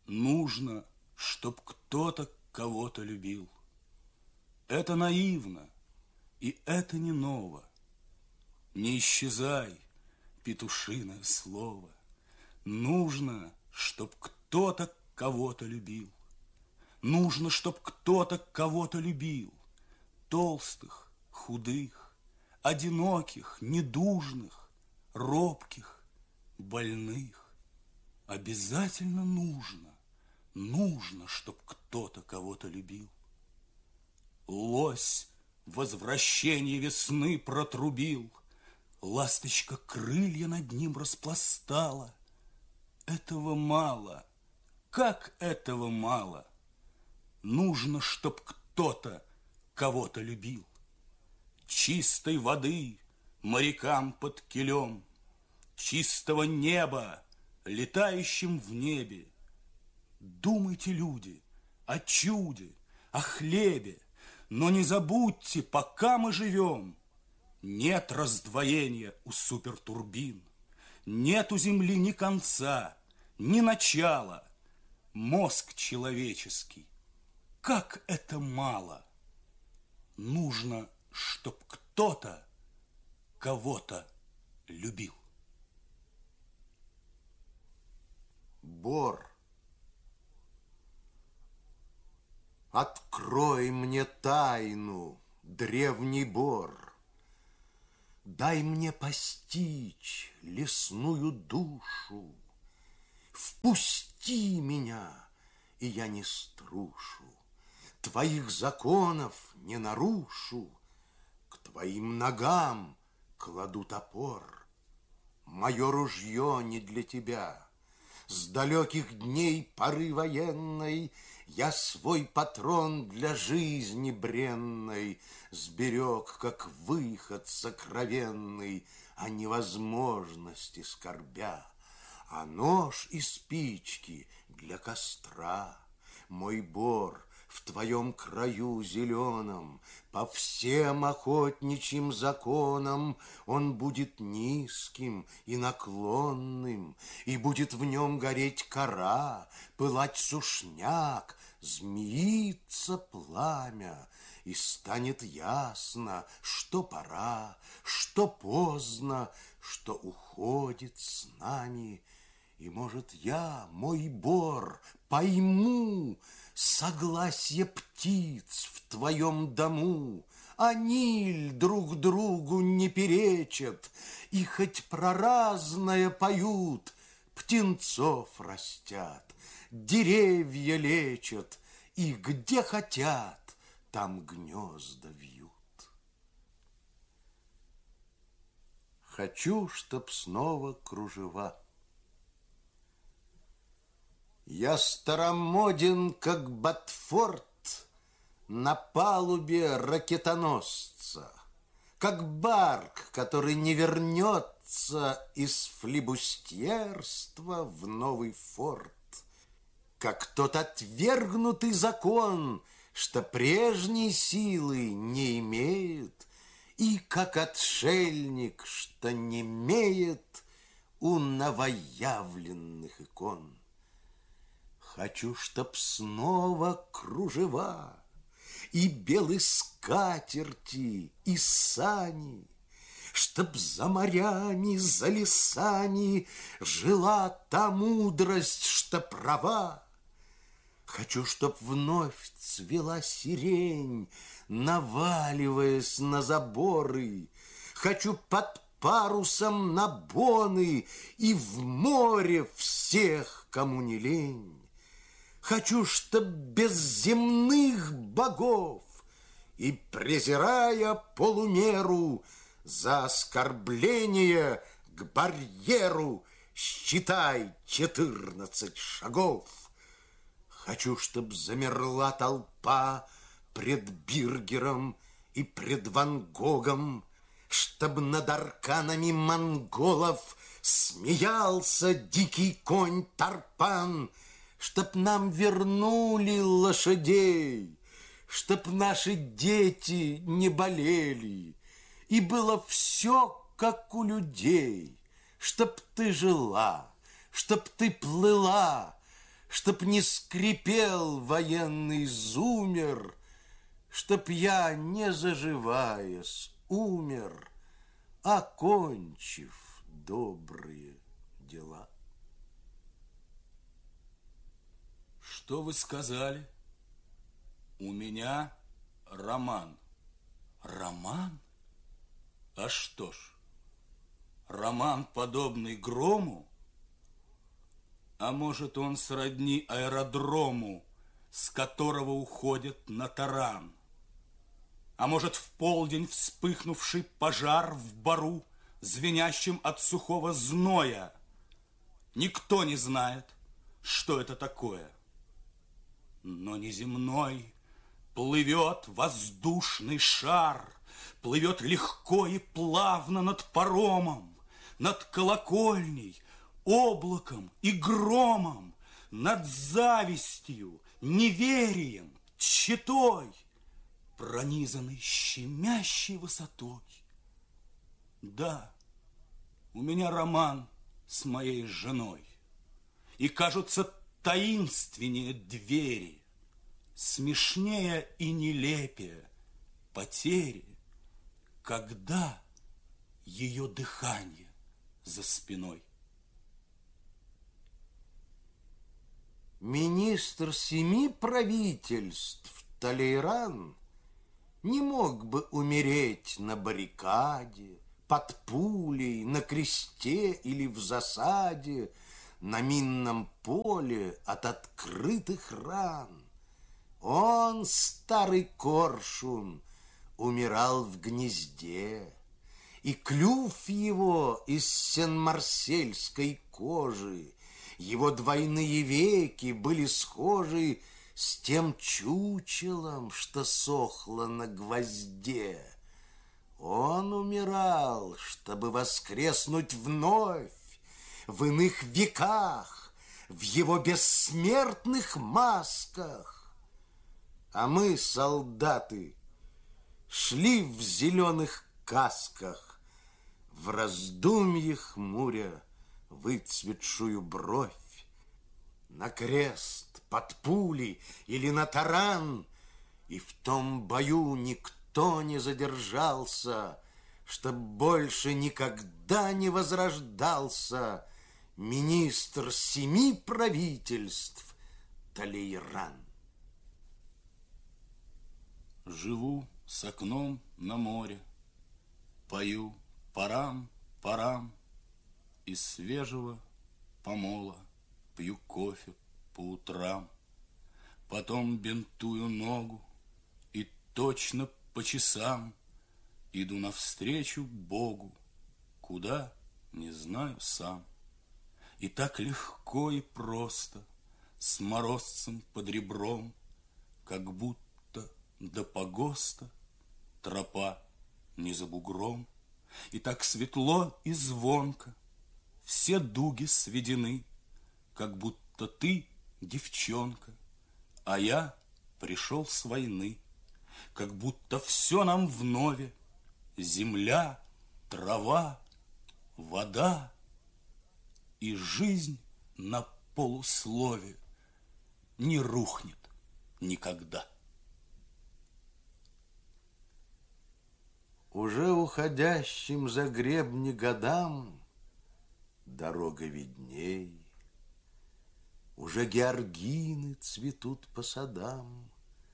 Нужно, чтоб кто-то кого-то любил. Это наивно, и это не ново. Не исчезай, петушиное слово. Нужно, чтоб кто-то кого-то любил. Нужно, чтоб кто-то кого-то любил. Толстых, худых, одиноких, недужных, робких, больных. Обязательно нужно, чтоб кто-то кого-то любил. Лось возвращение весны протрубил, ласточка крылья над ним распластала. Этого мало, как этого мало. Нужно, чтоб кто-то кого-то любил. Чистой воды морякам под килем, чистого неба летающим в небе. Думайте, люди, о чуде, о хлебе, но не забудьте, пока мы живем. Нет раздвоения у супертурбин, нет у Земли ни конца, ни начала. Мозг человеческий, как это мало. Нужно, чтоб кто-то кого-то любил. Бор, открой мне тайну, древний бор. Дай мне постичь лесную душу. Впусти меня, и я не струшу. Твоих законов не нарушу. К твоим ногам кладу топор. Мое ружье не для тебя. С далеких дней поры военной я свой патрон для жизни бренной сберег, как выход сокровенный, о невозможности скорбя. А нож и спички для костра. Мой бор в твоем краю зеленом, по всем охотничьим законам он будет низким и наклонным, и будет в нем гореть кора, пылать сушняк, змеиться пламя, и станет ясно, что пора, что поздно, что уходит с нами. И, может, я, мой бор, пойму согласие птиц в твоем дому. Они друг другу не перечат, и хоть про разное поют, птенцов растят, деревья лечат, и где хотят, там гнезда вьют. Хочу, чтоб снова кружева. Я старомоден, как Ботфорд на палубе ракетоносца, как барк, который не вернется из флибустьерства в новый форт, как тот отвергнутый закон, что прежней силы не имеет, и как отшельник, что не имеет у новоявленных икон. Хочу, чтоб снова кружева, и белые скатерти, и сани, чтоб за морями, за лесами жила та мудрость, что права. Хочу, чтоб вновь цвела сирень, наваливаясь на заборы. Хочу под парусом на боны и в море всех, кому не лень. Хочу, чтоб без земных богов и, презирая полумеру, за оскорбление к барьеру считай 14 шагов. Хочу, чтоб замерла толпа пред Биргером и пред Ван Гогом, чтоб над арканами монголов смеялся дикий конь Тарпан, чтоб нам вернули лошадей, чтоб наши дети не болели, и было все, как у людей, чтоб ты жила, чтоб ты плыла, чтоб не скрипел военный зумер, чтоб я, не заживаясь, умер, окончив добрые дела. Что вы сказали? У меня роман. Роман? А что ж, роман, подобный грому? А может, он сродни аэродрому, с которого уходят на таран? А может, в полдень вспыхнувший пожар в бару, звенящим от сухого зноя? Никто не знает, что это такое. Но неземной плывет воздушный шар, плывет легко и плавно над паромом, над колокольней, облаком и громом, над завистью, неверием, тщетой, пронизанный щемящей высотой. Да, у меня роман с моей женой, и кажутся таинственнее двери, смешнее и нелепее потери, когда ее дыхание за спиной. Министр 7 правительств Талейран не мог бы умереть на баррикаде, под пулей, на кресте или в засаде, на минном поле от открытых ран. Он, старый коршун, умирал в гнезде, и клюв его из сен-марсельской кожи, его двойные веки были схожи с тем чучелом, что сохло на гвозде. Он умирал, чтобы воскреснуть вновь в иных веках, в его бессмертных масках. А мы, солдаты, шли в зеленых касках, в раздумье хмуря выцветшую бровь. На крест, под пули или на таран, и в том бою никто не задержался, чтоб больше никогда не возрождался министр 7 правительств Талейран. Живу с окном на море, пою парам, парам, из свежего помола пью кофе по утрам, потом бинтую ногу и точно по часам иду навстречу Богу, куда, не знаю сам. И так легко и просто, с морозцем под ребром, как будто до погоста тропа не за бугром. И так светло и звонко, все дуги сведены, как будто ты девчонка, а я пришел с войны, как будто все нам вновь: земля, трава, вода и жизнь на полуслове не рухнет никогда. Уже уходящим за гребни годам дорога видней, уже георгины цветут по садам,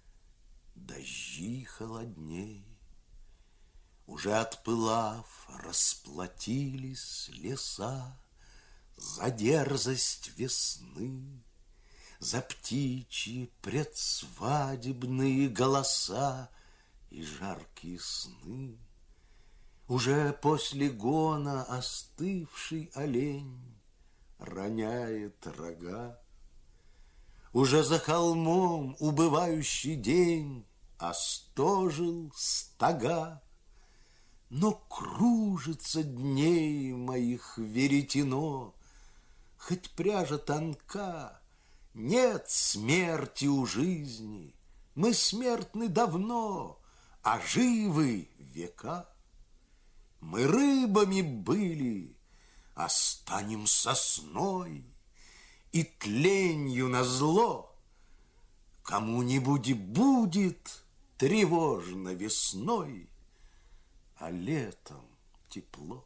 дожди холодней. Уже отпылав, расплатились леса за дерзость весны, за птичьи предсвадебные голоса и жаркие сны. Уже после гона остывший олень роняет рога. Уже за холмом убывающий день остожил стога. Но кружится дней моих веретено, хоть пряжа тонка, нет смерти у жизни. Мы смертны давно, а живы века. Мы рыбами были, а станем сосной, и тленью назло кому-нибудь будет тревожно весной, а летом тепло.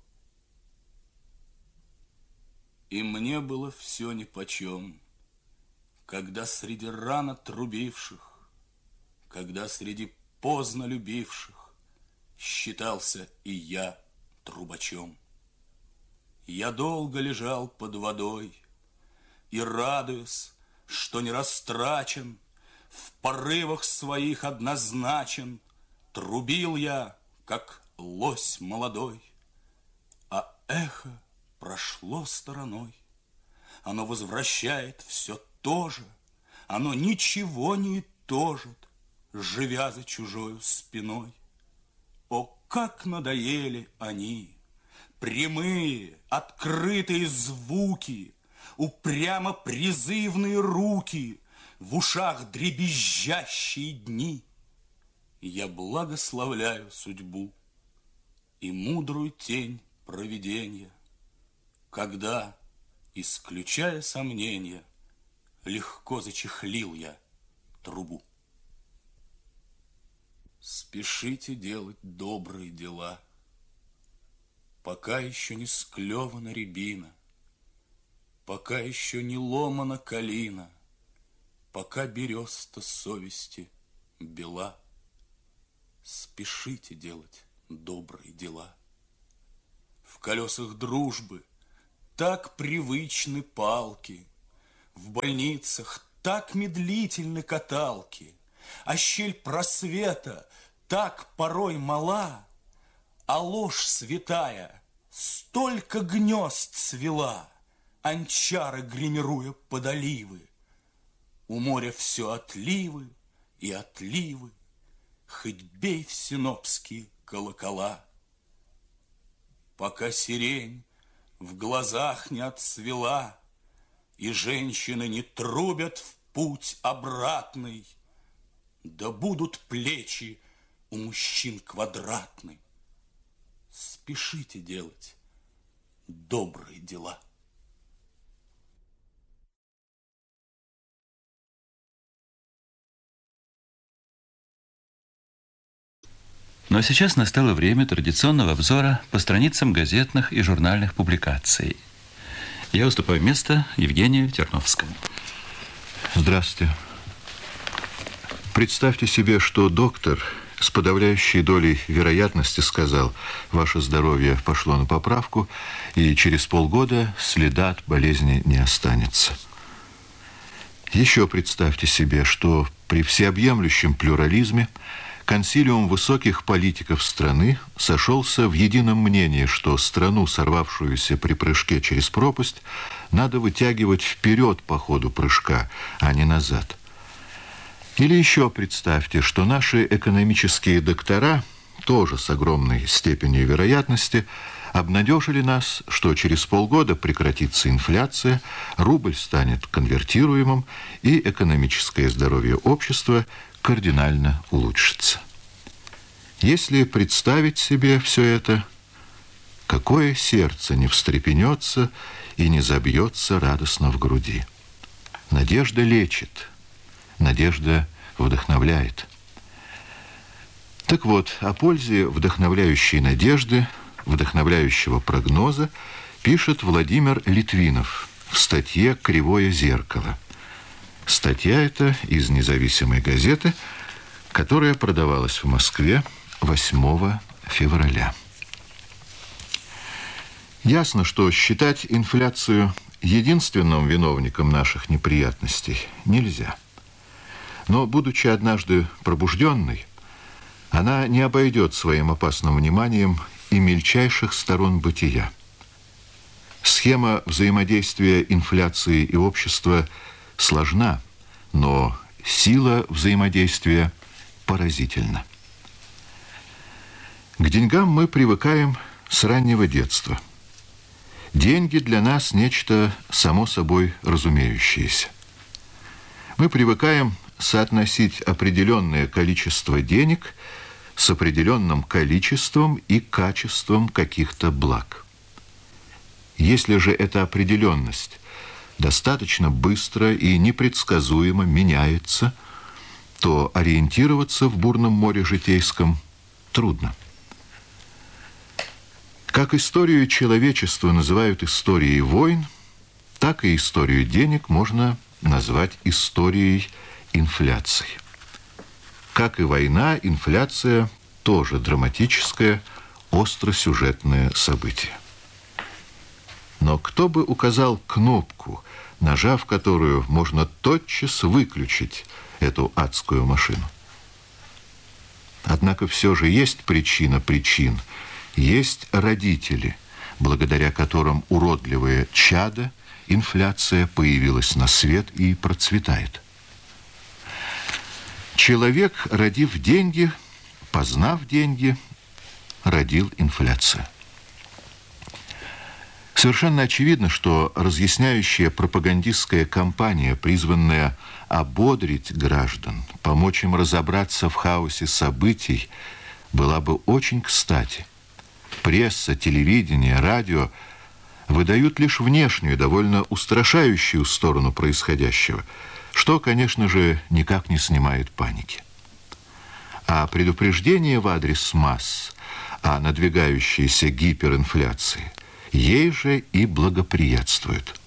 И мне было все нипочем, когда среди рано трубивших, когда среди поздно любивших считался и я трубачом. Я долго лежал под водой и, радуясь, что не растрачен, в порывах своих однозначен, трубил я, как лось молодой. А эхо прошло стороной, оно возвращает все то же, оно ничего не итожит, живя за чужою спиной. О, как надоели они! Прямые, открытые звуки, упрямо призывные руки, в ушах дребезжащие дни. Я благословляю судьбу и мудрую тень провиденья, когда, исключая сомнения, легко зачехлил я трубу. Спешите делать добрые дела, пока еще не склевана рябина, пока еще не ломана калина, пока береста совести бела. Спешите делать добрые дела. В колесах дружбы так привычны палки, в больницах так медлительны каталки, а щель просвета так порой мала, а ложь святая столько гнезд свела, анчары гримируя под оливы. У моря все отливы и отливы, хоть бей в синопские колокола. Пока сирень в глазах не отцвела, и женщины не трубят в путь обратный, да будут плечи у мужчин квадратны. Спешите делать добрые дела. Но сейчас настало время традиционного обзора по страницам газетных и журнальных публикаций. Я уступаю место Евгению Терновскому. Здравствуйте. Представьте себе, что доктор с подавляющей долей вероятности сказал: ваше здоровье пошло на поправку, и через полгода следа от болезни не останется. Еще представьте себе, что при всеобъемлющем плюрализме консилиум высоких политиков страны сошелся в едином мнении, что страну, сорвавшуюся при прыжке через пропасть, надо вытягивать вперед по ходу прыжка, а не назад. Или еще представьте, что наши экономические доктора, тоже с огромной степенью вероятности, обнадежили нас, что через полгода прекратится инфляция, рубль станет конвертируемым, и экономическое здоровье общества кардинально улучшится. Если представить себе все это, какое сердце не встрепенется и не забьется радостно в груди? Надежда лечит, надежда вдохновляет. Так вот, о пользе вдохновляющей надежды, вдохновляющего прогноза пишет Владимир Литвинов в статье «Кривое зеркало». Статья эта из независимой газеты, которая продавалась в Москве 8 февраля. Ясно, что считать инфляцию единственным виновником наших неприятностей нельзя. Но, будучи однажды пробужденной, она не обойдет своим опасным вниманием и мельчайших сторон бытия. Схема взаимодействия инфляции и общества сложна, но сила взаимодействия поразительна. К деньгам мы привыкаем с раннего детства. Деньги для нас нечто само собой разумеющееся. Мы привыкаем соотносить определенное количество денег с определенным количеством и качеством каких-то благ. Если же эта определенность достаточно быстро и непредсказуемо меняется, то ориентироваться в бурном море житейском трудно. Как историю человечества называют историей войн, так и историю денег можно назвать историей инфляции. Как и война, инфляция тоже драматическое, остросюжетное событие. Но кто бы указал кнопку, нажав которую можно тотчас выключить эту адскую машину? Однако все же есть причина причин, есть родители, благодаря которым уродливое чадо, инфляция, появилась на свет и процветает. Человек, родив деньги, познав деньги, родил инфляцию. Совершенно очевидно, что разъясняющая пропагандистская кампания, призванная ободрить граждан, помочь им разобраться в хаосе событий, была бы очень кстати. Пресса, телевидение, радио выдают лишь внешнюю, довольно устрашающую сторону происходящего, что, конечно же, никак не снимает паники. А предупреждение в адрес масс о надвигающейся гиперинфляции ей же и благоприятствует.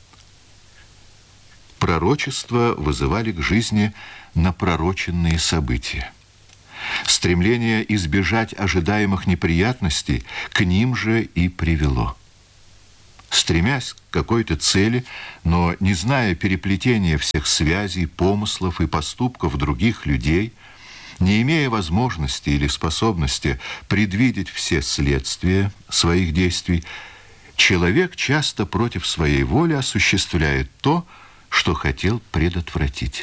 Пророчества вызывали к жизни напророченные события. Стремление избежать ожидаемых неприятностей к ним же и привело. Стремясь к какой-то цели, но не зная переплетения всех связей, помыслов и поступков других людей, не имея возможности или способности предвидеть все следствия своих действий, человек часто против своей воли осуществляет то, что хотел предотвратить.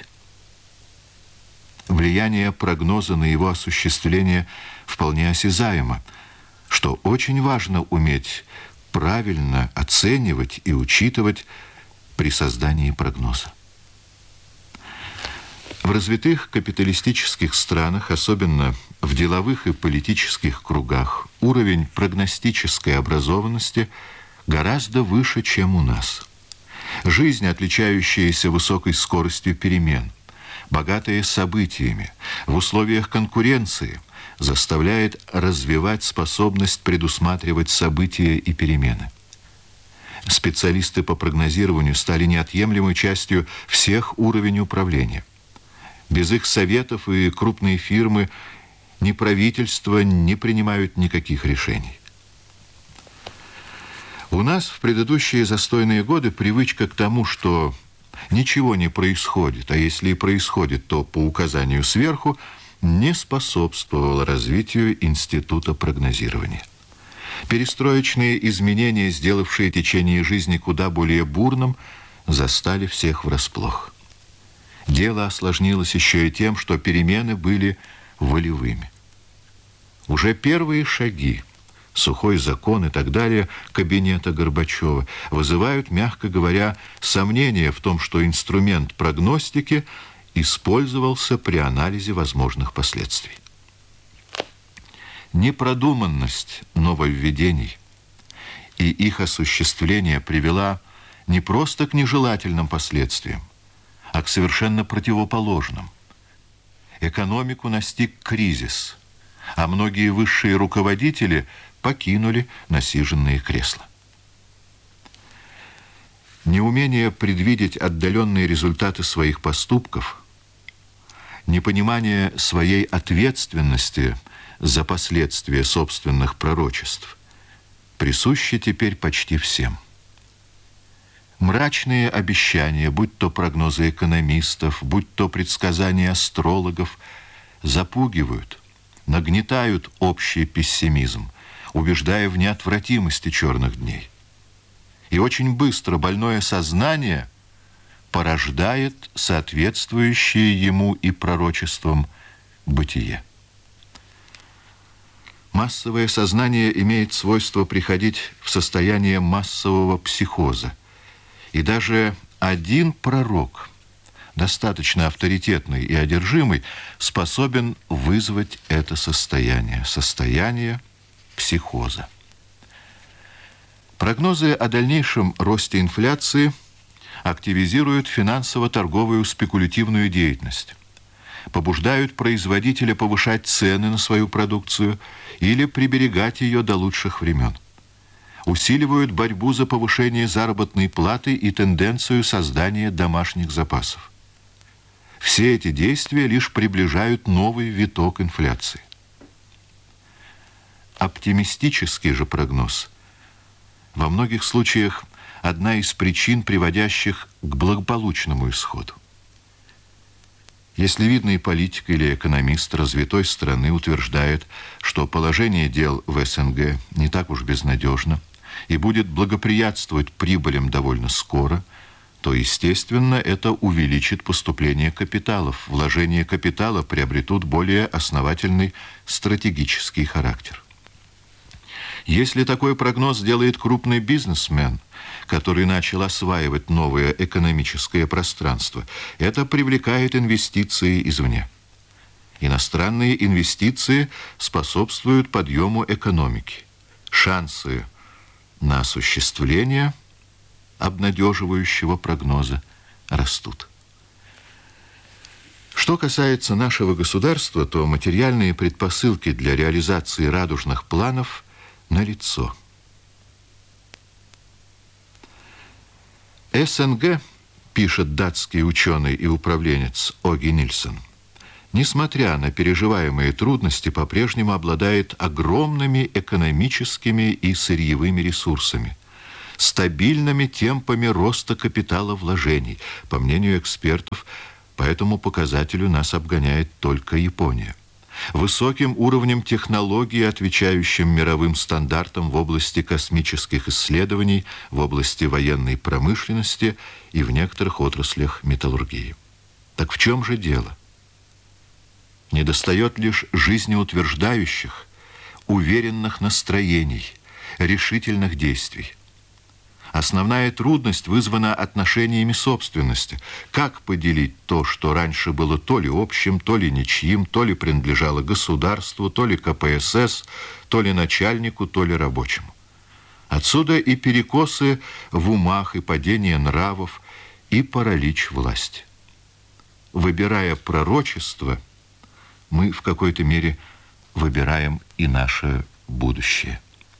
Влияние прогноза на его осуществление вполне осязаемо, что очень важно уметь правильно оценивать и учитывать при создании прогноза. В развитых капиталистических странах, особенно в деловых и политических кругах, уровень прогностической образованности гораздо выше, чем у нас. Жизнь, отличающаяся высокой скоростью перемен, богатая событиями, в условиях конкуренции, заставляет развивать способность предусматривать события и перемены. Специалисты по прогнозированию стали неотъемлемой частью всех уровней управления. Без их советов и крупные фирмы ни правительства не принимают никаких решений. У нас в предыдущие застойные годы привычка к тому, что ничего не происходит, а если и происходит, то по указанию сверху, не способствовала развитию института прогнозирования. Перестроечные изменения, сделавшие течение жизни куда более бурным, застали всех врасплох. Дело осложнилось еще и тем, что перемены были волевыми. Уже первые шаги, сухой закон и так далее кабинета Горбачева вызывают, мягко говоря, сомнения в том, что инструмент прогностики использовался при анализе возможных последствий. Непродуманность нововведений и их осуществление привела не просто к нежелательным последствиям, а к совершенно противоположным. Экономику настиг кризис, а многие высшие руководители покинули насиженные кресла. Неумение предвидеть отдаленные результаты своих поступков, непонимание своей ответственности за последствия собственных пророчеств присущи теперь почти всем. Мрачные обещания, будь то прогнозы экономистов, будь то предсказания астрологов, запугивают, нагнетают общий пессимизм, убеждая в неотвратимости черных дней. И очень быстро больное сознание порождает соответствующее ему и пророчествам бытие. Массовое сознание имеет свойство приходить в состояние массового психоза. И даже один пророк, достаточно авторитетный и одержимый, способен вызвать это состояние психоза. Прогнозы о дальнейшем росте инфляции активизируют финансово-торговую спекулятивную деятельность, побуждают производителя повышать цены на свою продукцию или приберегать ее до лучших времен, усиливают борьбу за повышение заработной платы и тенденцию создания домашних запасов. Все эти действия лишь приближают новый виток инфляции. Оптимистический же прогноз во многих случаях одна из причин, приводящих к благополучному исходу. Если видный политик или экономист развитой страны утверждает, что положение дел в СНГ не так уж безнадежно и будет благоприятствовать прибылям довольно скоро, то, естественно, это увеличит поступление капиталов. Вложения капитала приобретут более основательный стратегический характер. Если такой прогноз делает крупный бизнесмен, который начал осваивать новое экономическое пространство, это привлекает инвестиции извне. Иностранные инвестиции способствуют подъему экономики. Шансы на осуществление обнадеживающего прогноза растут. Что касается нашего государства, то материальные предпосылки для реализации радужных планов налицо. СНГ, пишет датский ученый и управленец Оги Нильсон, несмотря на переживаемые трудности, по-прежнему обладает огромными экономическими и сырьевыми ресурсами, стабильными темпами роста капиталовложений. По мнению экспертов, по этому показателю нас обгоняет только Япония. Высоким уровнем технологий, отвечающим мировым стандартам в области космических исследований, в области военной промышленности и в некоторых отраслях металлургии. Так в чем же дело? Недостает лишь жизнеутверждающих, уверенных настроений, решительных действий. Основная трудность вызвана отношениями собственности. Как поделить то, что раньше было то ли общим, то ли ничьим, то ли принадлежало государству, то ли КПСС, то ли начальнику, то ли рабочему? Отсюда и перекосы в умах, и падение нравов, и паралич власти. Выбирая пророчество, мы в какой-то мере выбираем и наше будущее.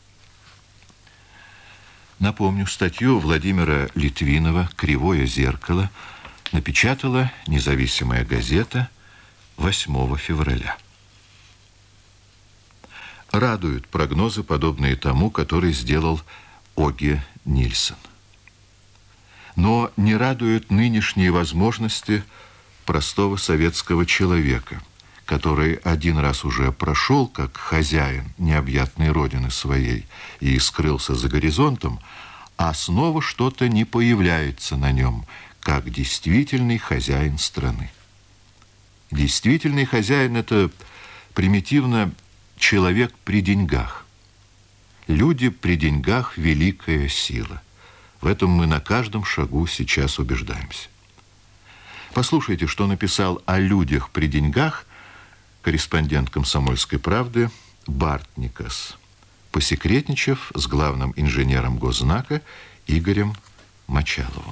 Напомню, статью Владимира Литвинова «Кривое зеркало» напечатала независимая газета 8 февраля. Радуют прогнозы, подобные тому, который сделал Оги Нильсон. Но не радуют нынешние возможности простого советского человека, который один раз уже прошел, как хозяин необъятной родины своей, и скрылся за горизонтом, а снова что-то не появляется на нем, как действительный хозяин страны. Действительный хозяин – это примитивно человек при деньгах. Люди при деньгах – великая сила. В этом мы на каждом шагу сейчас убеждаемся. Послушайте, что написал о людях при деньгах корреспондент «Комсомольской правды» Бартникас, посекретничав с главным инженером Госзнака Игорем Мочаловым.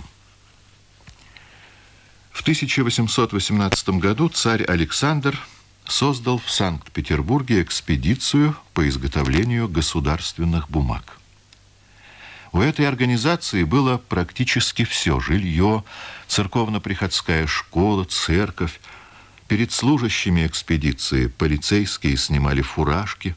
В 1818 году царь Александр создал в Санкт-Петербурге экспедицию по изготовлению государственных бумаг. У этой организации было практически все: жилье, церковно-приходская школа, церковь. Перед служащими экспедиции полицейские снимали фуражки.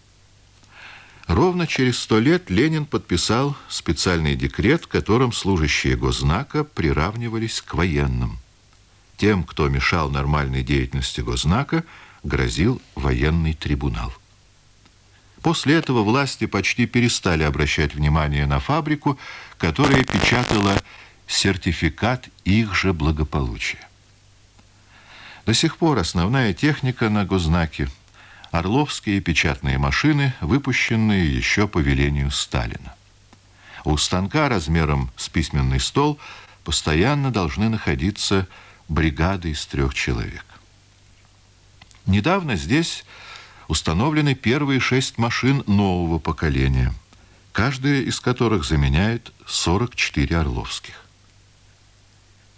Ровно через 100 лет Ленин подписал специальный декрет, которым служащие Госзнака приравнивались к военным. Тем, кто мешал нормальной деятельности Госзнака, грозил военный трибунал. После этого власти почти перестали обращать внимание на фабрику, которая печатала сертификат их же благополучия. До сих пор основная техника на Госзнаке – орловские печатные машины, выпущенные еще по велению Сталина. У станка размером с письменный стол постоянно должны находиться бригады из 3 человек. Недавно здесь установлены первые 6 машин нового поколения, каждая из которых заменяет 44 орловских.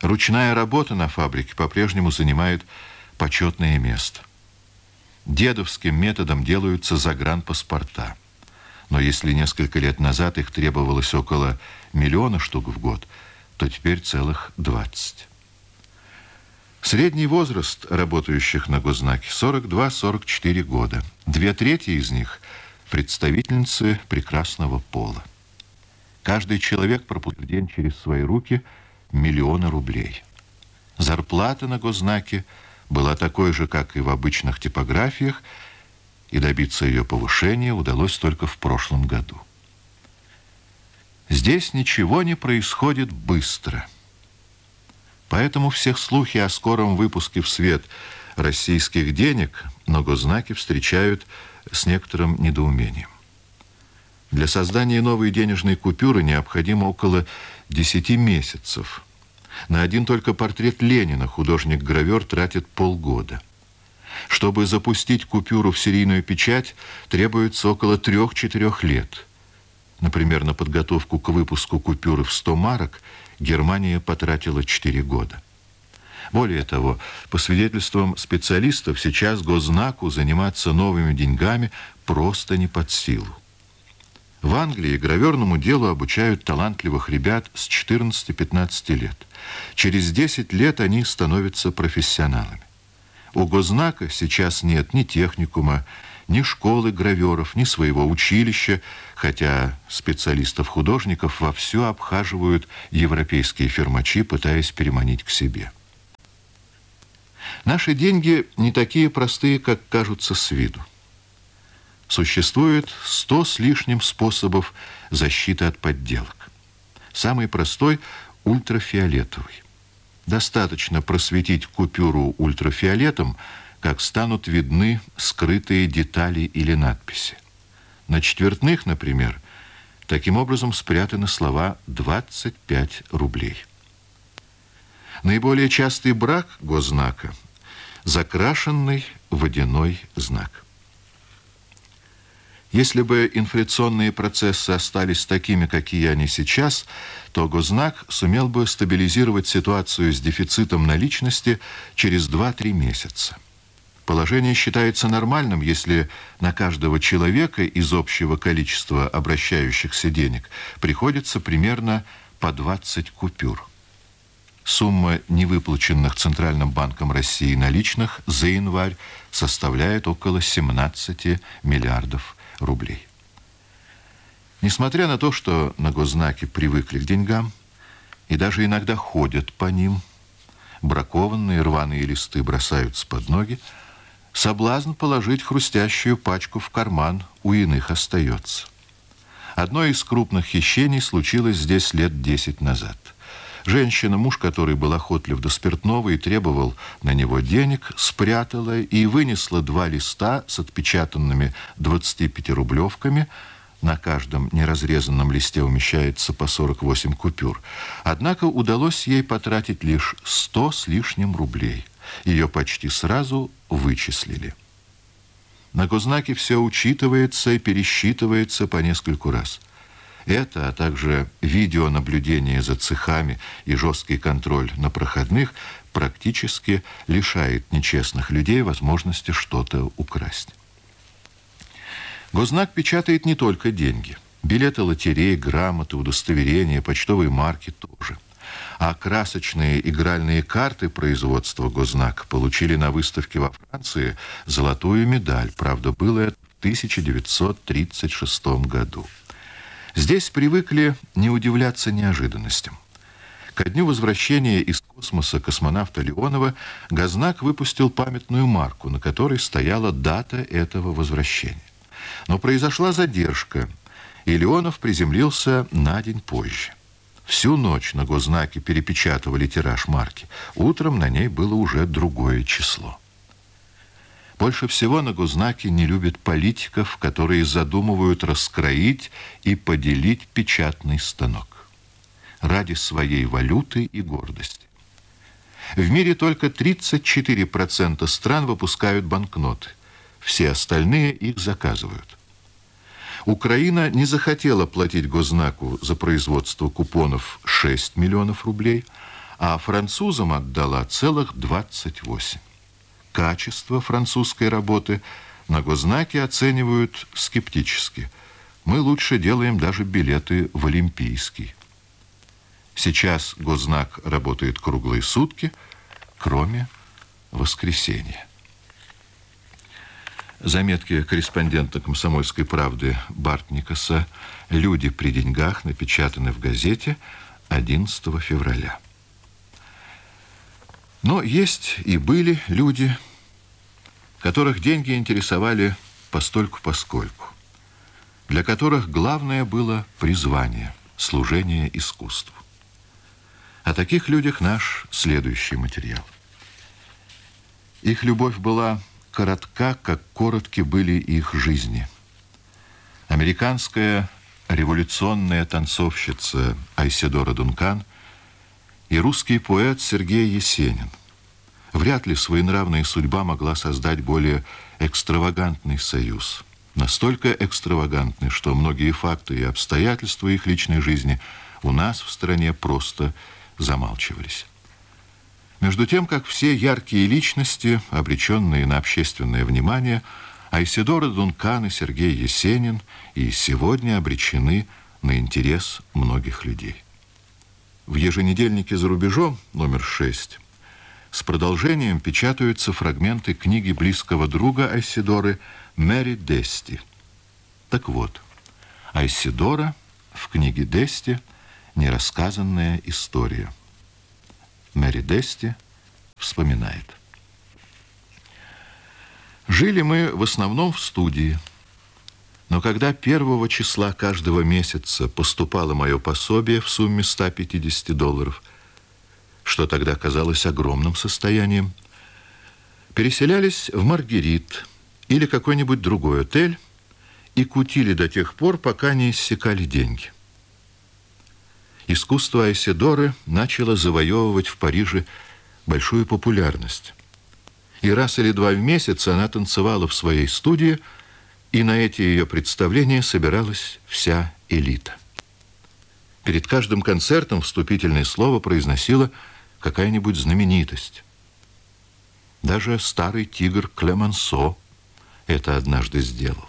Ручная работа на фабрике по-прежнему занимает почетное место. Дедовским методом делаются загранпаспорта. Но если несколько лет назад их требовалось около 1 000 000 штук в год, то теперь целых 20. Средний возраст работающих на госзнаке 42-44 года. 2/3 из них – представительницы прекрасного пола. Каждый человек пропустит в день через свои руки миллионы рублей. Зарплата на госзнаке была такой же, как и в обычных типографиях, и добиться ее повышения удалось только в прошлом году. Здесь ничего не происходит быстро. Поэтому все слухи о скором выпуске в свет российских денег на госзнаке встречают с некоторым недоумением. Для создания новой денежной купюры необходимо около 10 месяцев. На один только портрет Ленина художник-гравер тратит полгода. Чтобы запустить купюру в серийную печать, требуется около 3-4 лет. Например, на подготовку к выпуску купюры в 100 марок Германия потратила 4 года. Более того, по свидетельствам специалистов, сейчас госзнаку заниматься новыми деньгами просто не под силу. В Англии граверному делу обучают талантливых ребят с 14-15 лет. Через 10 лет они становятся профессионалами. У госзнака сейчас нет ни техникума, ни школы граверов, ни своего училища, хотя специалистов-художников вовсю обхаживают европейские фирмачи, пытаясь переманить к себе. Наши деньги не такие простые, как кажутся с виду. Существует 100 с лишним способов защиты от подделок. Самый простой – ультрафиолетовый. Достаточно просветить купюру ультрафиолетом, как станут видны скрытые детали или надписи. На четвертных, например, таким образом спрятаны слова «25 рублей». Наиболее частый брак госзнака – закрашенный водяной знак. Если бы инфляционные процессы остались такими, какие они сейчас, то госзнак сумел бы стабилизировать ситуацию с дефицитом наличности через 2-3 месяца. Положение считается нормальным, если на каждого человека из общего количества обращающихся денег приходится примерно по 20 купюр. Сумма невыплаченных Центральным банком России наличных за январь составляет около 17 миллиардов рублей. Несмотря на то, что на госзнаке привыкли к деньгам и даже иногда ходят по ним, бракованные рваные листы бросаются под ноги, соблазн положить хрустящую пачку в карман у иных остается. Одно из крупных хищений случилось здесь лет 10 назад. Женщина, муж которой был охотлив до спиртного и требовал на него денег, спрятала и вынесла 2 листа с отпечатанными 25-рублевками. На каждом неразрезанном листе умещается по 48 купюр. Однако удалось ей потратить лишь 100 с лишним рублей. Ее почти сразу вычислили. На госзнаке все учитывается и пересчитывается по нескольку раз. Это, а также видеонаблюдение за цехами и жесткий контроль на проходных практически лишает нечестных людей возможности что-то украсть. Госзнак печатает не только деньги. Билеты лотерей, грамоты, удостоверения, почтовые марки тоже. А красочные игральные карты производства госзнака получили на выставке во Франции золотую медаль. Правда, было это в 1936 году. Здесь привыкли не удивляться неожиданностям. Ко дню возвращения из космоса космонавта Леонова госзнак выпустил памятную марку, на которой стояла дата этого возвращения. Но произошла задержка, и Леонов приземлился на день позже. Всю ночь на госзнаке перепечатывали тираж марки. Утром на ней было уже другое число. Больше всего на госзнаке не любят политиков, которые задумывают раскроить и поделить печатный станок ради своей валюты и гордости. В мире только 34% стран выпускают банкноты. Все остальные их заказывают. Украина не захотела платить госзнаку за производство купонов 6 миллионов рублей, а французам отдала целых 28. Качество французской работы на Гознаке оценивают скептически. Мы лучше делаем даже билеты в Олимпийский. Сейчас Гознак работает круглые сутки, кроме воскресенья. Заметки корреспондента «Комсомольской правды» Бартникаса «Люди при деньгах» напечатаны в газете 11 февраля. Но есть и были люди, которых деньги интересовали постольку-поскольку, для которых главное было призвание, служение искусству. О таких людях наш следующий материал. Их любовь была коротка, как коротки были их жизни. Американская революционная танцовщица Айседора Дункан и русский поэт Сергей Есенин. Вряд ли своенравная судьба могла создать более экстравагантный союз. Настолько экстравагантный, что многие факты и обстоятельства их личной жизни у нас в стране просто замалчивались. Между тем, как все яркие личности, обреченные на общественное внимание, Айседора Дункан и Сергей Есенин и сегодня обречены на интерес многих людей. В еженедельнике «За рубежом» номер 6 с продолжением печатаются фрагменты книги близкого друга Айседоры Мэри Дести. Так вот, Айседора в книге Дести «Нерассказанная история». Мэри Дести вспоминает. Жили мы в основном в студии, но когда 1 числа каждого месяца поступало мое пособие в сумме $150, что тогда казалось огромным состоянием, переселялись в Маргерит или какой-нибудь другой отель и кутили до тех пор, пока не иссякали деньги. Искусство Айседоры начало завоевывать в Париже большую популярность. И раз или два в месяц она танцевала в своей студии, и на эти ее представления собиралась вся элита. Перед каждым концертом вступительное слово произносила какая-нибудь знаменитость. Даже старый тигр Клемансо это однажды сделал.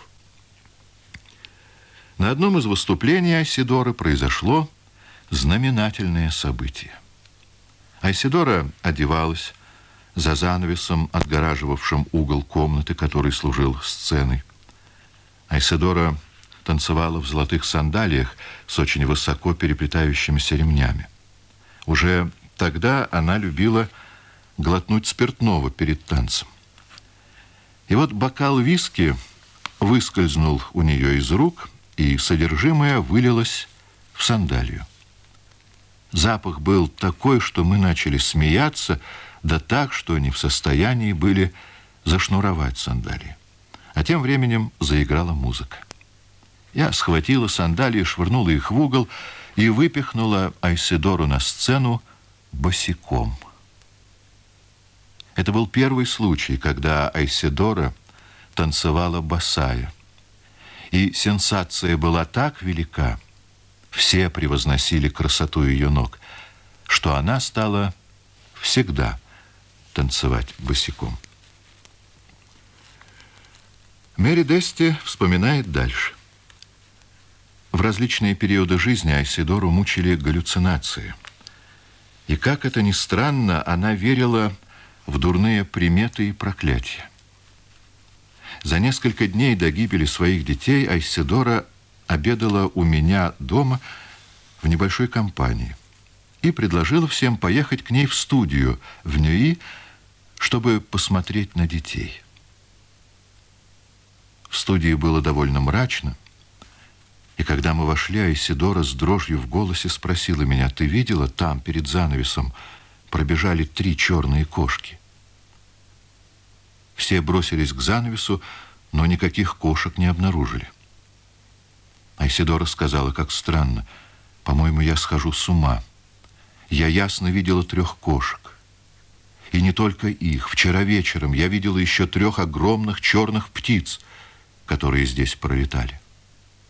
На одном из выступлений Айседоры произошло знаменательное событие. Айседора одевалась за занавесом, отгораживавшим угол комнаты, который служил сценой. Айседора танцевала в золотых сандалиях с очень высоко переплетающимися ремнями. Уже тогда она любила глотнуть спиртного перед танцем. И вот бокал виски выскользнул у нее из рук, и содержимое вылилось в сандалию. Запах был такой, что мы начали смеяться, да так, что не в состоянии были зашнуровать сандалии. А тем временем заиграла музыка. Я схватила сандалии, швырнула их в угол и выпихнула Айседору на сцену босиком. Это был первый случай, когда Айседора танцевала босая. И сенсация была так велика, все превозносили красоту ее ног, что она стала всегда танцевать босиком. Мэри Дести вспоминает дальше. В различные периоды жизни Айседору мучили галлюцинации. И, как это ни странно, она верила в дурные приметы и проклятия. За несколько дней до гибели своих детей Айседора обедала у меня дома в небольшой компании и предложила всем поехать к ней в студию в Нюи, чтобы посмотреть на детей. В студии было довольно мрачно, и когда мы вошли, Айседора с дрожью в голосе спросила меня: «Ты видела, там, перед занавесом, пробежали 3 черные кошки?» Все бросились к занавесу, но никаких кошек не обнаружили. Айседора сказала: «Как странно, по-моему, я схожу с ума. Я ясно видела 3 кошек. И не только их. Вчера вечером я видела еще 3 огромных черных птиц, которые здесь пролетали».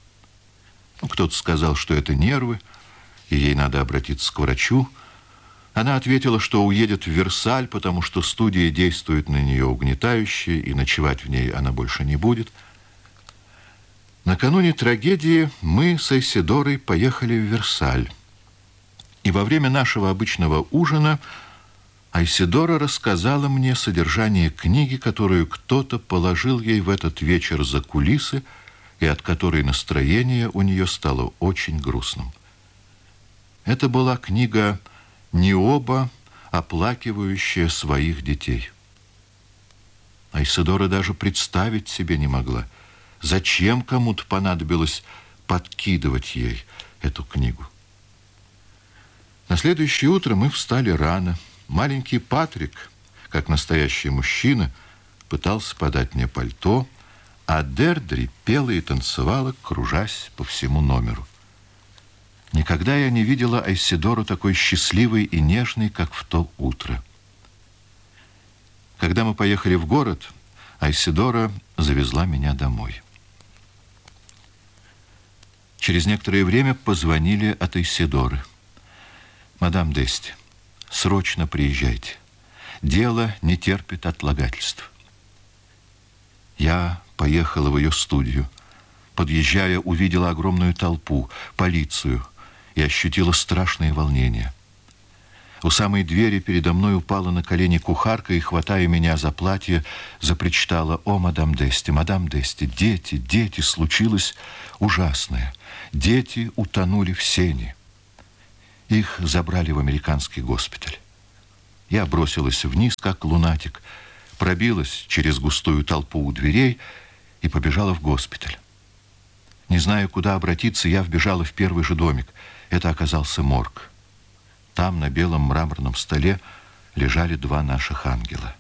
Кто-то сказал, что это нервы, и ей надо обратиться к врачу. Она ответила, что уедет в Версаль, потому что студия действует на нее угнетающе, и ночевать в ней она больше не будет. Накануне трагедии мы с Айседорой поехали в Версаль. И во время нашего обычного ужина Айседора рассказала мне содержание книги, которую кто-то положил ей в этот вечер за кулисы, и от которой настроение у нее стало очень грустным. Это была книга «Ниоба, оплакивающая своих детей». Айседора даже представить себе не могла, зачем кому-то понадобилось подкидывать ей эту книгу. На следующее утро мы встали рано. Маленький Патрик, как настоящий мужчина, пытался подать мне пальто, а Дердри пела и танцевала, кружась по всему номеру. Никогда я не видела Айседору такой счастливой и нежной, как в то утро. Когда мы поехали в город, Айседора завезла меня домой. Через некоторое время позвонили от Айседоры. «Мадам Дести, срочно приезжайте. Дело не терпит отлагательств». Я поехала в ее студию. Подъезжая, увидела огромную толпу, полицию, и ощутила страшное волнение. У самой двери передо мной упала на колени кухарка и, хватая меня за платье, запричитала: «О, мадам Дести, дети, дети, случилось ужасное. Дети утонули в Сене. Их забрали в американский госпиталь». Я бросилась вниз, как лунатик, пробилась через густую толпу у дверей и побежала в госпиталь. Не зная, куда обратиться, я вбежала в первый же домик. Это оказался морг. Там, на белом мраморном столе, лежали два наших ангела.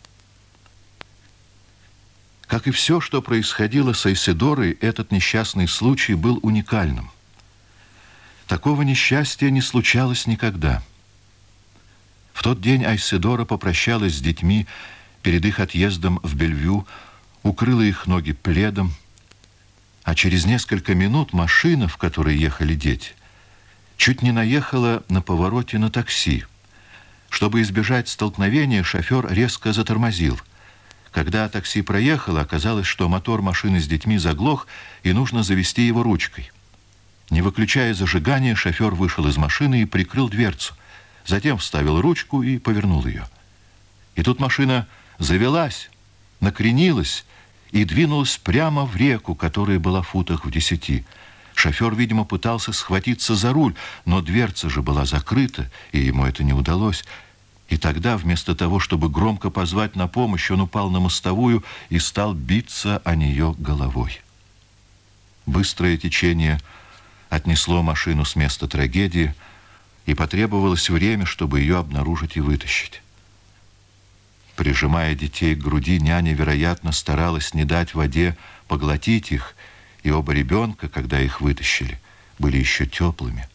Как и все, что происходило с Айседорой, этот несчастный случай был уникальным. Такого несчастья не случалось никогда. В тот день Айседора попрощалась с детьми перед их отъездом в Бельвю, укрыла их ноги пледом, а через несколько минут машина, в которой ехали дети, чуть не наехала на повороте на такси. Чтобы избежать столкновения, шофер резко затормозил. Когда такси проехало, оказалось, что мотор машины с детьми заглох, и нужно завести его ручкой. Не выключая зажигание, шофер вышел из машины и прикрыл дверцу. Затем вставил ручку и повернул ее. И тут машина завелась, накренилась и двинулась прямо в реку, которая была в футах в 10. Шофер, видимо, пытался схватиться за руль, но дверца же была закрыта, и ему это не удалось. И тогда, вместо того, чтобы громко позвать на помощь, он упал на мостовую и стал биться о нее головой. Быстрое течение отнесло машину с места трагедии, и потребовалось время, чтобы ее обнаружить и вытащить. Прижимая детей к груди, няня, вероятно, старалась не дать воде поглотить их, и оба ребенка, когда их вытащили, были еще теплыми.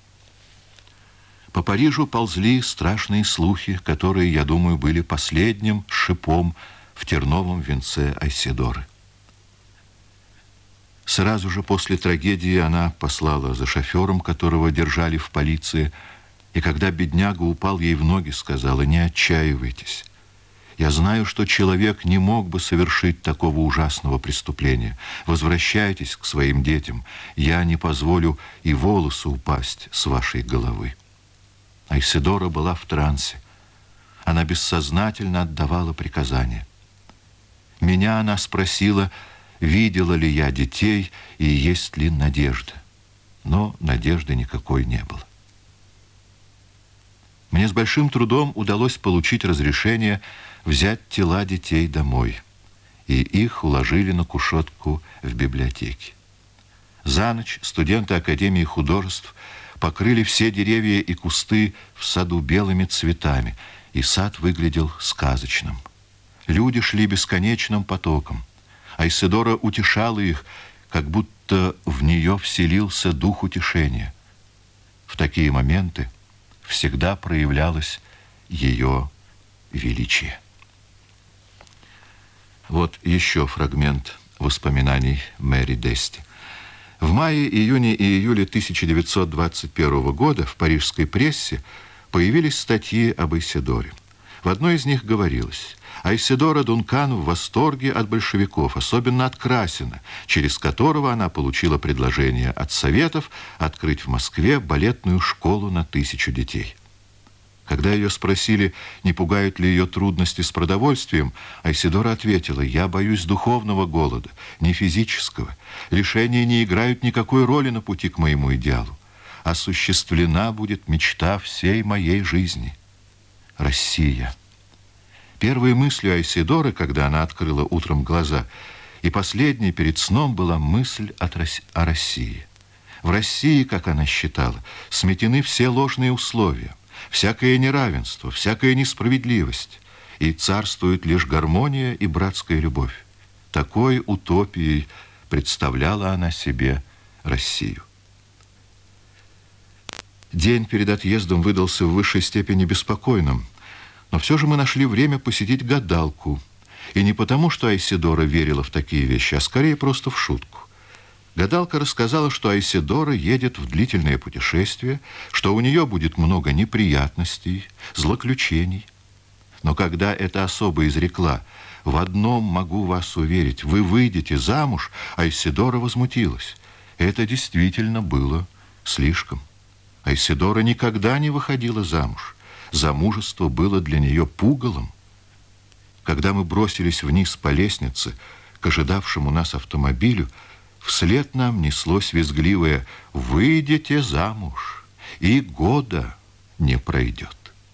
По Парижу ползли страшные слухи, которые, я думаю, были последним шипом в терновом венце Айседоры. Сразу же после трагедии она послала за шофером, которого держали в полиции, и когда бедняга упал ей в ноги, сказала: «Не отчаивайтесь. Я знаю, что человек не мог бы совершить такого ужасного преступления. Возвращайтесь к своим детям. Я не позволю и волосу упасть с вашей головы». Айседора была в трансе. Она бессознательно отдавала приказания. Меня она спросила, видела ли я детей и есть ли надежда. Но надежды никакой не было. Мне с большим трудом удалось получить разрешение взять тела детей домой, и их уложили на кушетку в библиотеке. За ночь студенты Академии художеств покрыли все деревья и кусты в саду белыми цветами, и сад выглядел сказочным. Люди шли бесконечным потоком. Айседора утешала их, как будто в нее вселился дух утешения. В такие моменты всегда проявлялось ее величие. Вот еще фрагмент воспоминаний Мэри Дести. В мае, июне и июле 1921 года в парижской прессе появились статьи об Айседоре. В одной из них говорилось: Айседора Дункан в восторге от большевиков, особенно от Красина, через которого она получила предложение от Советов открыть в Москве балетную школу на 1000 детей. Когда ее спросили, не пугают ли ее трудности с продовольствием, Айседора ответила: «Я боюсь духовного голода, не физического. Лишения не играют никакой роли на пути к моему идеалу. Осуществлена будет мечта всей моей жизни. Россия». Первой мыслью Айседоры, когда она открыла утром глаза, и последней перед сном, была мысль о России. В России, как она считала, сметены все ложные условия, всякое неравенство, всякая несправедливость, и царствует лишь гармония и братская любовь. Такой утопией представляла она себе Россию. День перед отъездом выдался в высшей степени беспокойным, но все же мы нашли время посетить гадалку. И не потому, что Айседора верила в такие вещи, а скорее просто в шутку. Гадалка рассказала, что Айседора едет в длительное путешествие, что у нее будет много неприятностей, злоключений. Но когда эта особа изрекла: «В одном могу вас уверить, вы выйдете замуж», Айседора возмутилась. Это действительно было слишком. Айседора никогда не выходила замуж. Замужество было для нее пугалом. Когда мы бросились вниз по лестнице к ожидавшему нас автомобилю, вслед нам неслось визгливое: «Выйдете замуж, и года не пройдет».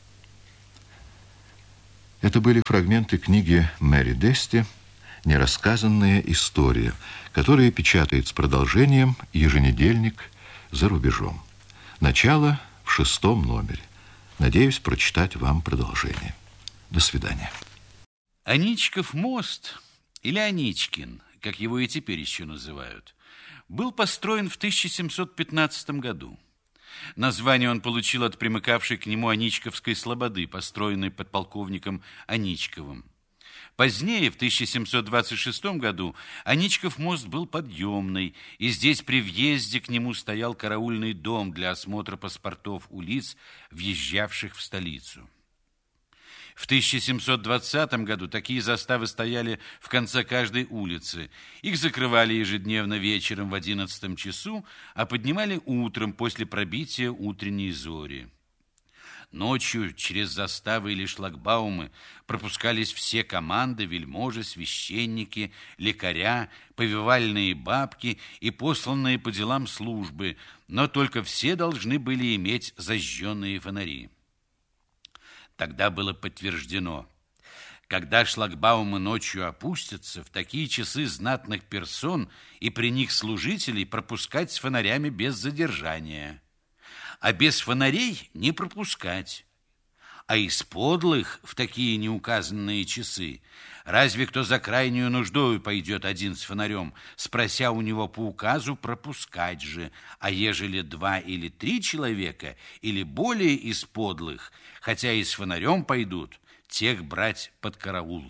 Это были фрагменты книги Мэри Дести «Нерассказанная история», которая печатает с продолжением еженедельник «За рубежом». Начало в 6 номере. Надеюсь прочитать вам продолжение. До свидания. Аничков мост, или Аничкин, как его и теперь еще называют, был построен в 1715 году. Название он получил от примыкавшей к нему Аничковской слободы, построенной подполковником Аничковым. Позднее, в 1726 году, Аничков мост был подъемный, и здесь при въезде к нему стоял караульный дом для осмотра паспортов у лиц, въезжавших в столицу. В 1720 году такие заставы стояли в конце каждой улицы. Их закрывали ежедневно вечером в 11 часу, а поднимали утром после пробития утренней зори. Ночью через заставы или шлагбаумы пропускались все команды, вельможи, священники, лекаря, повивальные бабки и посланные по делам службы, но только все должны были иметь зажженные фонари. Тогда было подтверждено: когда шлагбаумы ночью опустятся, в такие часы знатных персон и при них служителей пропускать с фонарями без задержания, а без фонарей не пропускать. А из подлых в такие неуказанные часы разве кто за крайнюю нуждою пойдет один с фонарем, спрося у него по указу, пропускать же, а ежели 2 или 3 человека или более из подлых, хотя и с фонарем пойдут, тех брать под караул.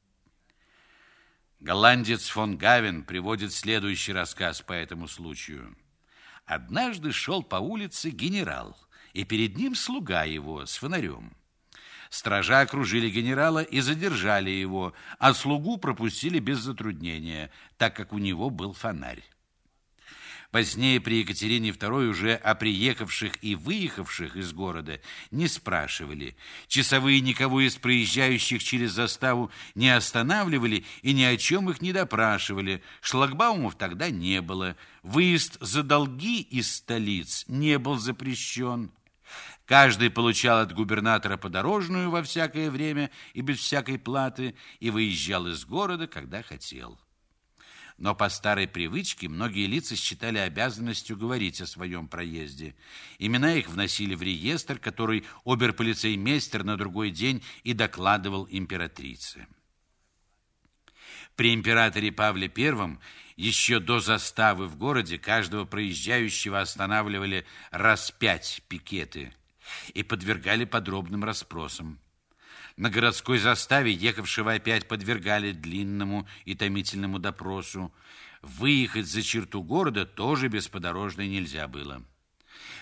Голландец фон Гавен приводит следующий рассказ по этому случаю. Однажды шел по улице генерал, и перед ним слуга его с фонарем. Стража окружили генерала и задержали его, а слугу пропустили без затруднения, так как у него был фонарь. Позднее при Екатерине II уже о приехавших и выехавших из города не спрашивали. Часовые никого из проезжающих через заставу не останавливали и ни о чем их не допрашивали. Шлагбаумов тогда не было. Выезд за долги из столиц не был запрещен. Каждый получал от губернатора подорожную во всякое время и без всякой платы и выезжал из города, когда хотел. Но по старой привычке многие лица считали обязанностью говорить о своем проезде. Имена их вносили в реестр, который оберполицеймейстер на другой день и докладывал императрице. При императоре Павле I еще до заставы в городе каждого проезжающего останавливали раз 5 пикеты и подвергали подробным расспросам. На городской заставе ехавшего опять подвергали длинному и томительному допросу. Выехать за черту города тоже без подорожной нельзя было.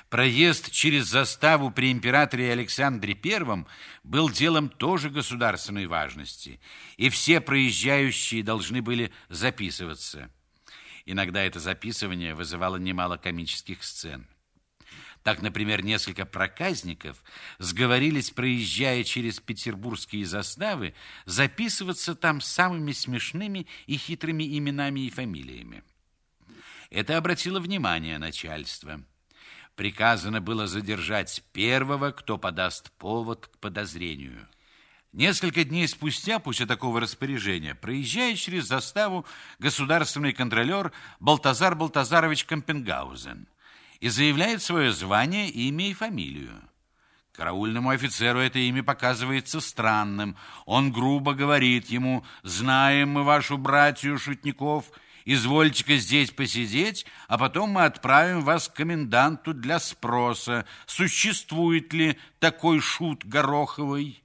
Проезд через заставу при императоре Александре I был делом тоже государственной важности, и все проезжающие должны были записываться. Иногда это записывание вызывало немало комических сцен. Так, например, несколько проказников сговорились, проезжая через петербургские заставы, записываться там самыми смешными и хитрыми именами и фамилиями. Это обратило внимание начальства. Приказано было задержать первого, кто подаст повод к подозрению. Несколько дней спустя, после такого распоряжения, проезжает через заставу государственный контролер Балтазар Балтазарович Кампенгаузен и заявляет свое звание, имя и фамилию. Караульному офицеру это имя показывается странным. Он грубо говорит ему: «Знаем мы вашу братью шутников, извольте-ка здесь посидеть, а потом мы отправим вас к коменданту для спроса, существует ли такой шут Гороховый».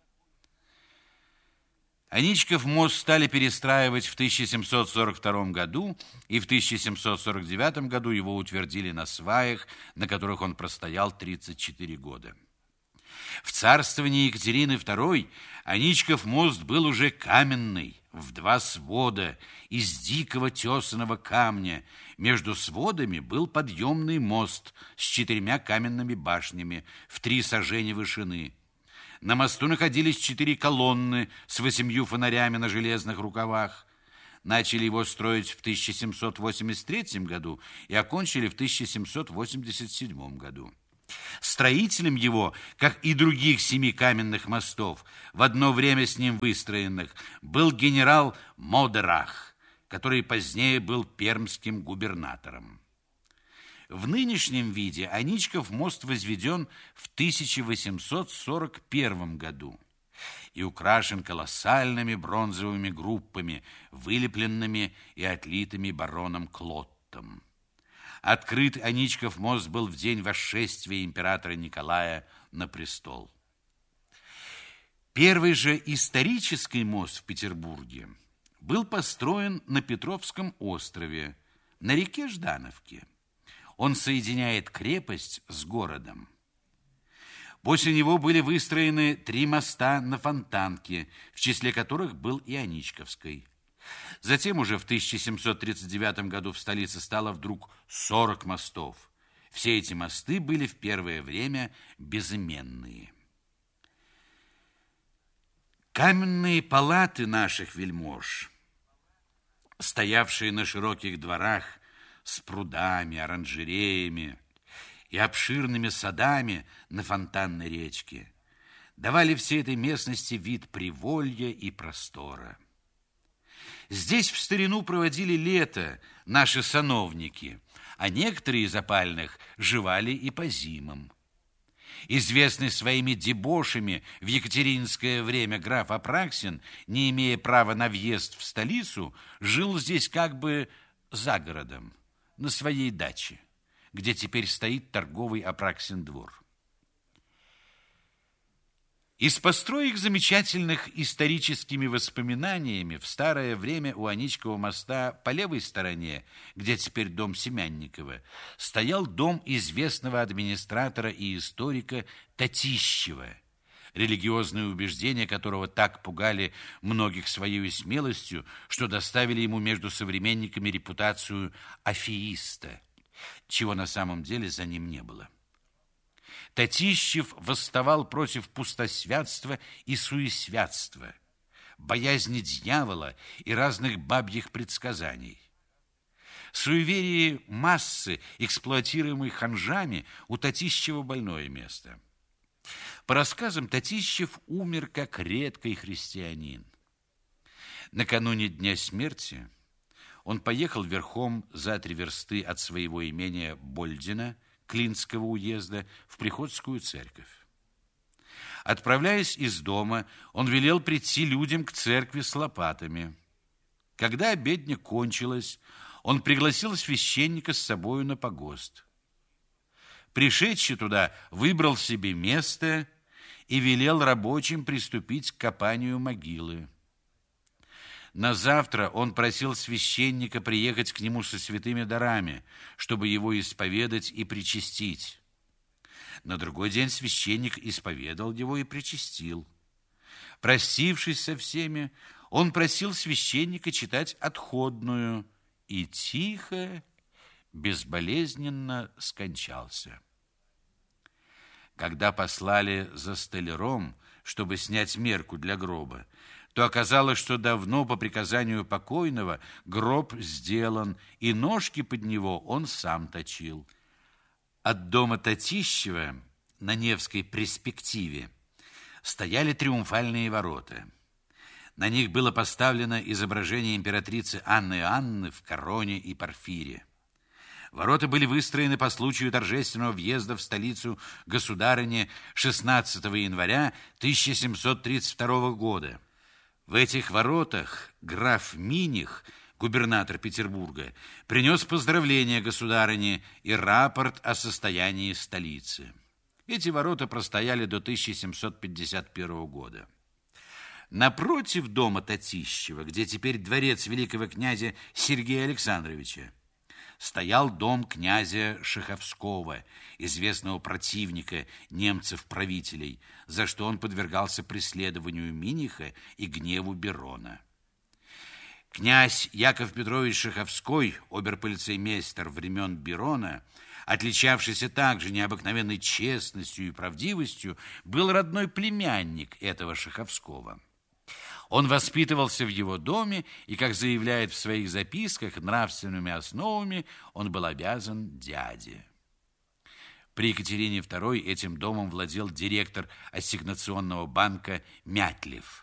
Аничков мост стали перестраивать в 1742 году, и в 1749 году его утвердили на сваях, на которых он простоял 34 года. В царствовании Екатерины II Аничков мост был уже каменный, в 2 свода, из дикого тесаного камня. Между сводами был подъемный мост с 4 каменными башнями в 3 сажени вышины. На мосту находились 4 колонны с 8 фонарями на железных рукавах. Начали его строить в 1783 году и окончили в 1787 году. Строителем его, как и других 7 каменных мостов, в одно время с ним выстроенных, был генерал Модерах, который позднее был пермским губернатором. В нынешнем виде Аничков мост возведен в 1841 году и украшен колоссальными бронзовыми группами, вылепленными и отлитыми бароном Клоттом. Открыт Аничков мост был в день восшествия императора Николая на престол. Первый же исторический мост в Петербурге был построен на Петровском острове, на реке Ждановке. Он соединяет крепость с городом. После него были выстроены 3 моста на Фонтанке, в числе которых был и Аничковский. Затем уже в 1739 году в столице стало вдруг 40 мостов. Все эти мосты были в первое время безыменные. Каменные палаты наших вельмож, стоявшие на широких дворах с прудами, оранжереями и обширными садами на фонтанной речке, давали всей этой местности вид приволья и простора. Здесь в старину проводили лето наши сановники, а некоторые из опальных живали и по зимам. Известный своими дебошами в екатеринское время граф Апраксин, не имея права на въезд в столицу, жил здесь как бы за городом, на своей даче, где теперь стоит торговый Апраксин двор. Из построек, замечательных историческими воспоминаниями, в старое время у Аничкова моста по левой стороне, где теперь дом Семянникова, стоял дом известного администратора и историка Татищева, религиозные убеждения которого так пугали многих своей смелостью, что доставили ему между современниками репутацию афеиста, чего на самом деле за ним не было. Татищев восставал против пустосвятства и суесвятства, боязни дьявола и разных бабьих предсказаний. Суеверие массы, эксплуатируемой ханжами, у Татищева больное место. По рассказам, Татищев умер как редкий христианин. Накануне дня смерти он поехал верхом за 3 версты от своего имения Больдина, Клинского уезда, в Приходскую церковь. Отправляясь из дома, он велел прийти людям к церкви с лопатами. Когда обедня кончилась, он пригласил священника с собою на погост. Пришедший туда выбрал себе место и велел рабочим приступить к копанию могилы. На завтра он просил священника приехать к нему со святыми дарами, чтобы его исповедать и причастить. На другой день священник исповедал его и причастил. Простившись со всеми, он просил священника читать отходную и тихо, безболезненно скончался. Когда послали за столяром, чтобы снять мерку для гроба, то оказалось, что давно по приказанию покойного гроб сделан, и ножки под него он сам точил. От дома Татищева на Невской перспективе стояли триумфальные ворота. На них было поставлено изображение императрицы Анны Иоанны в короне и порфире. Ворота были выстроены по случаю торжественного въезда в столицу государыни 16 января 1732 года. В этих воротах граф Миних, губернатор Петербурга, принес поздравления государыне и рапорт о состоянии столицы. Эти ворота простояли до 1751 года. Напротив дома Татищева, где теперь дворец великого князя Сергея Александровича, стоял дом князя Шаховского, известного противника немцев-правителей, за что он подвергался преследованию Миниха и гневу Берона. Князь Яков Петрович Шаховской, оберполицеймейстер времен Берона, отличавшийся также необыкновенной честностью и правдивостью, был родной племянник этого Шаховского. Он воспитывался в его доме, и, как заявляет в своих записках, нравственными основами он был обязан дяде. При Екатерине II этим домом владел директор ассигнационного банка Мятлев.